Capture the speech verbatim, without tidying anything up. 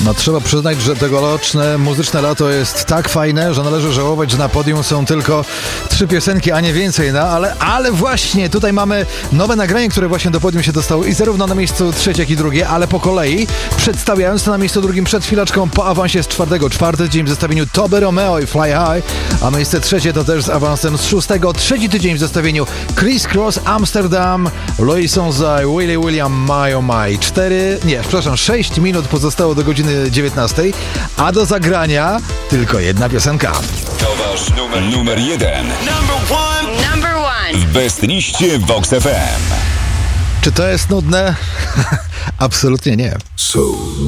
No trzeba przyznać, że tegoroczne muzyczne lato jest tak fajne, że należy żałować, że na podium są tylko trzy piosenki, a nie więcej, no ale, ale właśnie tutaj mamy nowe nagranie, które właśnie do podium się dostało i zarówno na miejscu trzecie, jak i drugie, ale po kolei, przedstawiając to na miejscu drugim przed chwileczką po awansie z czwartego, czwarty tydzień w zestawieniu Toby Romeo i Fly High, a miejsce trzecie to też z awansem z szóstego, trzeci tydzień w zestawieniu Criss Cross Amsterdam, Louis Sonza i Willie William My Oh My. Cztery, nie, przepraszam, sześć minut pozostało do godziny dziewiętnastej, a do zagrania tylko jedna piosenka. To wasz numer, numer jeden. Number one. Number one. W Best liście Vox F M. Czy to jest nudne? Absolutnie nie. So